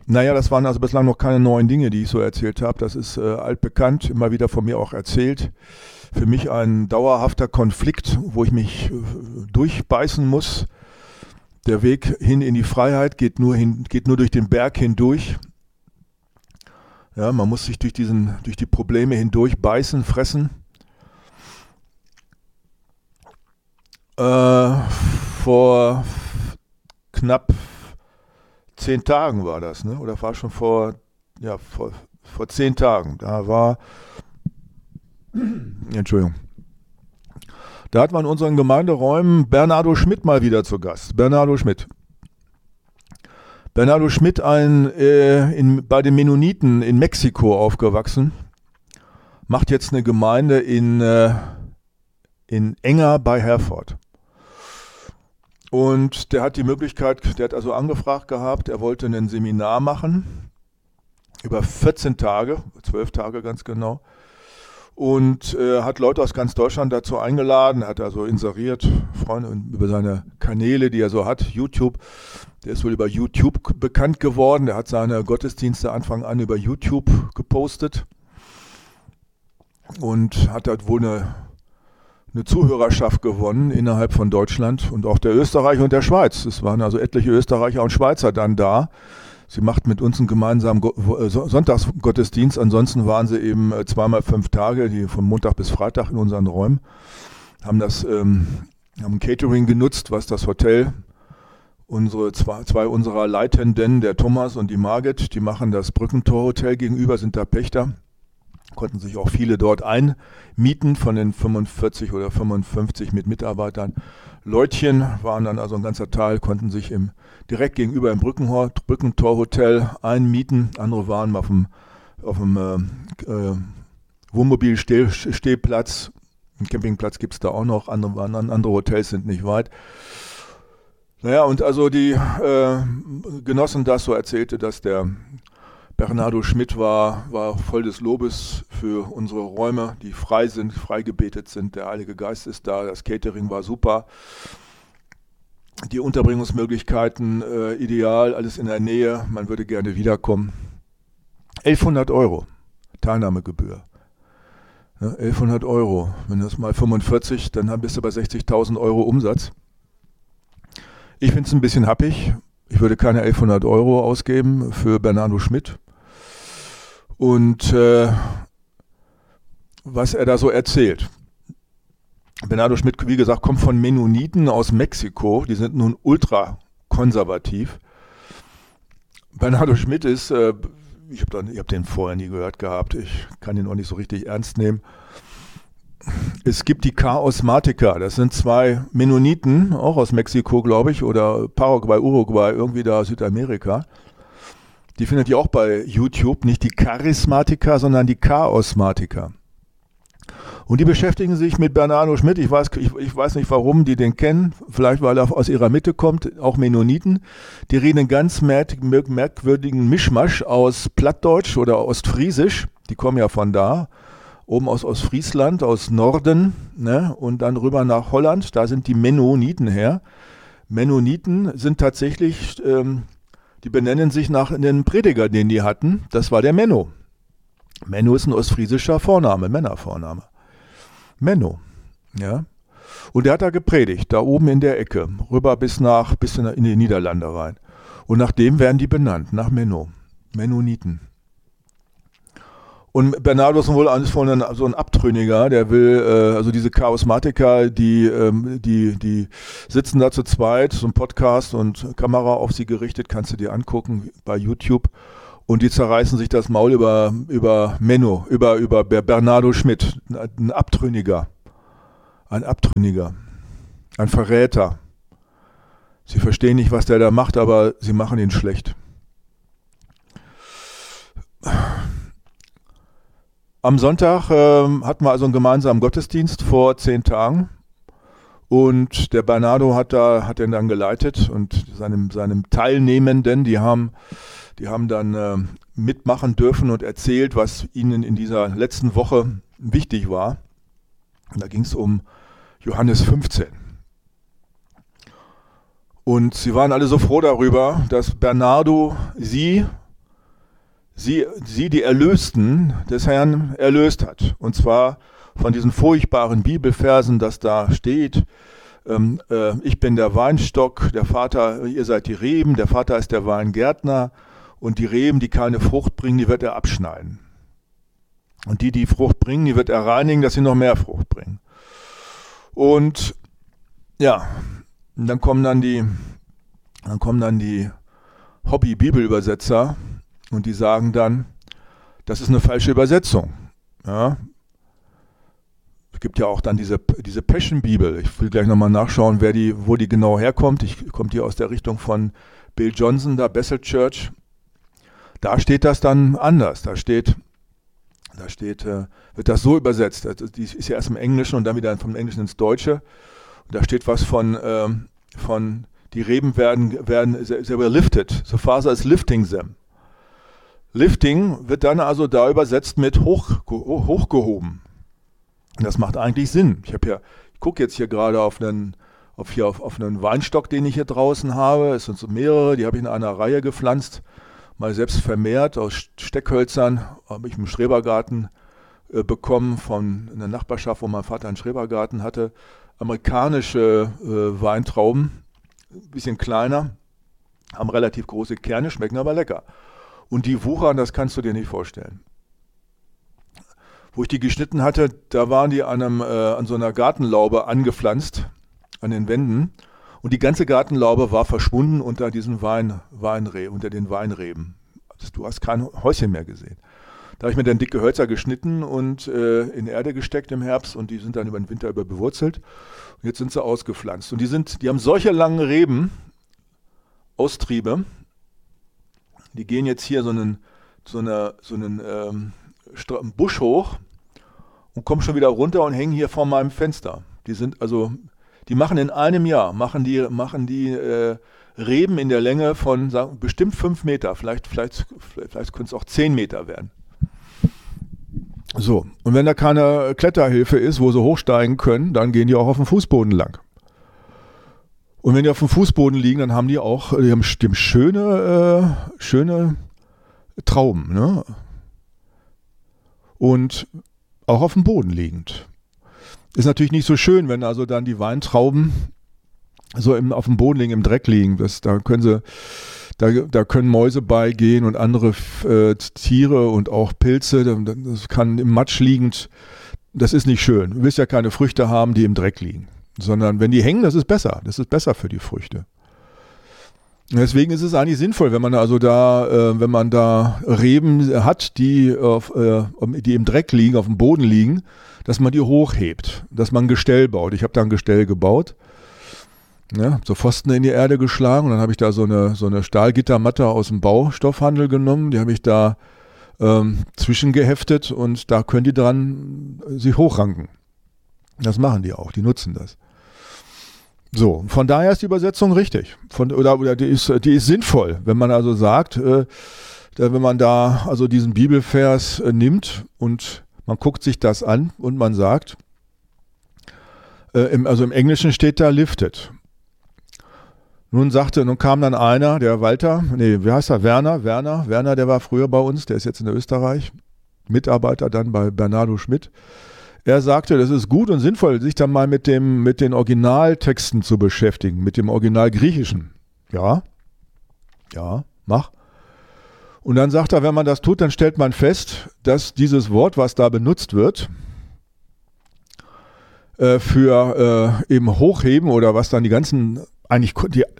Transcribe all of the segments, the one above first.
Naja, das waren also bislang noch keine neuen Dinge, die ich so erzählt habe. Das ist altbekannt, immer wieder von mir auch erzählt. Für mich ein dauerhafter Konflikt, wo ich mich durchbeißen muss. Der Weg hin in die Freiheit geht nur durch den Berg hindurch. Ja, man muss sich durch die Probleme hindurch beißen, fressen. Vor knapp 10 Tagen war das, ne? Oder war schon vor 10 Tagen. Entschuldigung. Da hat man in unseren Gemeinderäumen Bernardo Schmidt mal wieder zu Gast. Bernardo Schmidt, bei den Mennoniten in Mexiko aufgewachsen, macht jetzt eine Gemeinde in Enger bei Herford. Und der hat die Möglichkeit, der hat also angefragt gehabt, er wollte ein Seminar machen, über 14 Tage, 12 Tage ganz genau, und hat Leute aus ganz Deutschland dazu eingeladen, hat also inseriert, Freunde über seine Kanäle, die er so hat, YouTube. Der ist wohl über YouTube bekannt geworden, der hat seine Gottesdienste Anfang an über YouTube gepostet und hat halt wohl eine Zuhörerschaft gewonnen innerhalb von Deutschland und auch der Österreicher und der Schweiz. Es waren also etliche Österreicher und Schweizer dann da. Sie machten mit uns einen gemeinsamen Sonntagsgottesdienst. Ansonsten waren sie eben zweimal 5 Tage, die von Montag bis Freitag in unseren Räumen. Haben ein Catering genutzt, was das Hotel, zwei unserer Leitenden, der Thomas und die Margit, die machen das Brückentor-Hotel gegenüber, sind da Pächter. Konnten sich auch viele dort einmieten von den 45 oder 55 mit Mitarbeitern. Leutchen waren dann also ein ganzer Teil, konnten sich direkt gegenüber im Brückentor-Hotel einmieten. Andere waren auf dem Wohnmobilstehplatz. Einen Campingplatz gibt es da auch noch. Andere Hotels sind nicht weit. Naja, und also die genossen das, so erzählte, dass der Bernardo Schmidt war voll des Lobes für unsere Räume, die frei gebetet sind. Der Heilige Geist ist da, das Catering war super. Die Unterbringungsmöglichkeiten ideal, alles in der Nähe, man würde gerne wiederkommen. 1100 Euro Teilnahmegebühr. Ja, 1100 Euro, wenn das mal 45, dann bist du bei 60.000 Euro Umsatz. Ich finde es ein bisschen happig. Ich würde keine 1100 Euro ausgeben für Bernardo Schmidt. Und was er da so erzählt. Bernardo Schmidt, wie gesagt, kommt von Mennoniten aus Mexiko. Die sind nun ultra konservativ. Bernardo Schmidt ist, ich hab den vorher nie gehört gehabt. Ich kann ihn auch nicht so richtig ernst nehmen. Es gibt die Charismatiker, das sind 2 Mennoniten, auch aus Mexiko, glaube ich, oder Paraguay, Uruguay, irgendwie da Südamerika. Die findet ihr auch bei YouTube, nicht die Charismatiker, sondern die Chaosmatiker. Und die beschäftigen sich mit Bernardo Schmidt. Ich weiß nicht, warum die den kennen. Vielleicht, weil er aus ihrer Mitte kommt, auch Mennoniten. Die reden einen ganz merkwürdigen Mischmasch aus Plattdeutsch oder Ostfriesisch. Die kommen ja von da. Oben aus Ostfriesland, aus Norden, ne, und dann rüber nach Holland, da sind die Mennoniten her. Mennoniten sind tatsächlich, die benennen sich nach einem Prediger, den die hatten, das war der Menno. Menno ist ein ostfriesischer Vorname, Männervorname. Menno, ja. Und der hat da gepredigt, da oben in der Ecke, rüber bis in die Niederlande rein. Und nach dem werden die benannt, nach Menno, Mennoniten. Und Bernardo ist wohl so ein Abtrünniger, der will, also diese Charismatiker, die sitzen da zu zweit, so ein Podcast und Kamera auf sie gerichtet, kannst du dir angucken bei YouTube. Und die zerreißen sich das Maul über Menno, über Bernardo Schmidt, ein Abtrünniger, ein Verräter. Sie verstehen nicht, was der da macht, aber sie machen ihn schlecht. Am Sonntag hatten wir also einen gemeinsamen Gottesdienst vor 10 Tagen und der Bernardo hat den dann geleitet und seinem Teilnehmenden, die haben dann mitmachen dürfen und erzählt, was ihnen in dieser letzten Woche wichtig war. Und da ging es um Johannes 15. Und sie waren alle so froh darüber, dass Bernardo sie sie die Erlösten des Herrn erlöst hat. Und zwar von diesen furchtbaren Bibelversen, dass da steht, ich bin der Weinstock, der Vater, ihr seid die Reben, der Vater ist der Weingärtner und die Reben, die keine Frucht bringen, die wird er abschneiden. Und die Frucht bringen, die wird er reinigen, dass sie noch mehr Frucht bringen. Und ja, dann kommen dann die Hobby-Bibelübersetzer und die sagen dann, das ist eine falsche Übersetzung. Ja. Es gibt ja auch dann diese Passion-Bibel. Ich will gleich nochmal nachschauen, wo die genau herkommt. Kommt die aus der Richtung von Bill Johnson, da Bethel Church. Da steht das dann anders. Da wird das so übersetzt. Die ist ja erst im Englischen und dann wieder vom Englischen ins Deutsche. Und da steht was von die Reben werden, they were lifted. The Father is lifting them. Lifting wird dann also da übersetzt mit hochgehoben. Und das macht eigentlich Sinn. Ich gucke jetzt hier gerade auf einen Weinstock, den ich hier draußen habe. Es sind so mehrere, die habe ich in einer Reihe gepflanzt. Mal selbst vermehrt aus Steckhölzern, habe ich im Schrebergarten bekommen von einer Nachbarschaft, wo mein Vater einen Schrebergarten hatte. Amerikanische Weintrauben, ein bisschen kleiner, haben relativ große Kerne, schmecken aber lecker. Und die wuchern, das kannst du dir nicht vorstellen. Wo ich die geschnitten hatte, da waren die an so einer Gartenlaube angepflanzt, an den Wänden. Und die ganze Gartenlaube war verschwunden unter diesen unter den Weinreben. Also du hast kein Häuschen mehr gesehen. Da habe ich mir dann dicke Hölzer geschnitten und in Erde gesteckt im Herbst und die sind dann über den Winter bewurzelt. Und jetzt sind sie ausgepflanzt. Und die haben solche langen Reben, Austriebe, die gehen jetzt hier so einen Busch hoch und kommen schon wieder runter und hängen hier vor meinem Fenster. Die machen in einem Jahr, machen die Reben in der Länge von bestimmt 5 Meter, vielleicht können es auch 10 Meter werden. So, und wenn da keine Kletterhilfe ist, wo sie hochsteigen können, dann gehen die auch auf dem Fußboden lang. Und wenn die auf dem Fußboden liegen, dann haben die haben schöne Trauben, ne? Und auch auf dem Boden liegend. Ist natürlich nicht so schön, wenn also dann die Weintrauben so auf dem Boden liegen, im Dreck liegen. Da können Mäuse beigehen und andere Tiere und auch Pilze. Das kann im Matsch liegend, das ist nicht schön. Du willst ja keine Früchte haben, die im Dreck liegen. Sondern wenn die hängen, das ist besser. Das ist besser für die Früchte. Deswegen ist es eigentlich sinnvoll, wenn man da Reben hat, die im Dreck liegen, auf dem Boden liegen, dass man die hochhebt, dass man ein Gestell baut. Ich habe da ein Gestell gebaut, ja, so Pfosten in die Erde geschlagen und dann habe ich da so eine Stahlgittermatte aus dem Baustoffhandel genommen, die habe ich da zwischengeheftet und da können die dran sich hochranken. Das machen die auch, die nutzen das. So, von daher ist die Übersetzung richtig. Oder die ist sinnvoll, wenn man also sagt, wenn man da also diesen Bibelvers nimmt und man guckt sich das an und man sagt, im Englischen steht da lifted. Nun kam dann einer, der Werner, der war früher bei uns, der ist jetzt in Österreich, Mitarbeiter dann bei Bernardo Schmidt. Er sagte, das ist gut und sinnvoll, sich dann mal mit den Originaltexten zu beschäftigen, mit dem Originalgriechischen. Ja, mach. Und dann sagt er, wenn man das tut, dann stellt man fest, dass dieses Wort, was da benutzt wird, für eben Hochheben oder was dann die ganzen, eigentlich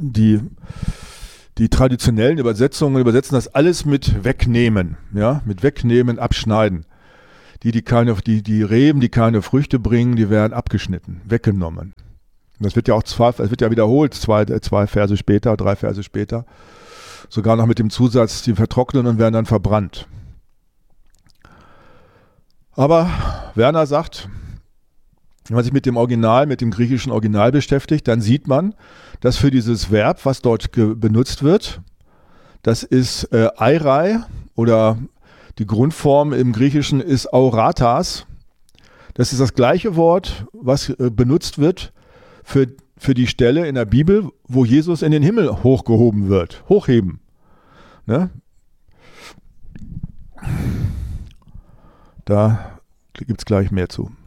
die traditionellen Übersetzungen übersetzen das alles mit Wegnehmen, ja, mit Wegnehmen, Abschneiden. Die Reben, die keine Früchte bringen, die werden abgeschnitten, weggenommen. Und das wird ja wiederholt, drei Verse später. Sogar noch mit dem Zusatz, die vertrocknen und werden dann verbrannt. Aber Werner sagt, wenn man sich mit dem griechischen Original beschäftigt, dann sieht man, dass für dieses Verb, was dort benutzt wird, das ist Eirai oder die Grundform im Griechischen ist Auratas. Das ist das gleiche Wort, was benutzt wird für die Stelle in der Bibel, wo Jesus in den Himmel hochgehoben wird. Hochheben. Ne? Da gibt es gleich mehr zu.